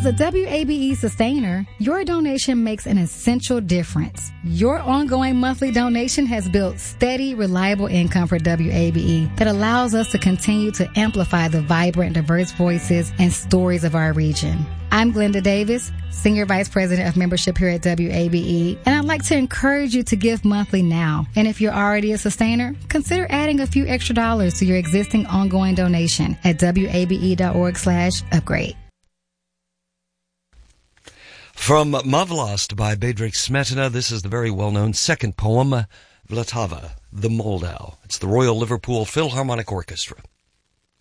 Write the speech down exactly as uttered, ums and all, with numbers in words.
As a W A B E sustainer, your donation makes an essential difference. Your ongoing monthly donation has built steady, reliable income for W A B E that allows us to continue to amplify the vibrant, diverse voices and stories of our region. I'm Glenda Davis, Senior Vice President of Membership here at W A B E, and I'd like to encourage you to give monthly now. And if you're already a sustainer, consider adding a few extra dollars to your existing ongoing donation at W A B E dot org slash upgrade. From Mavlast by Bedřich Smetana, this is the very well-known second poem, Vltava, the Moldau. It's the Royal Liverpool Philharmonic Orchestra.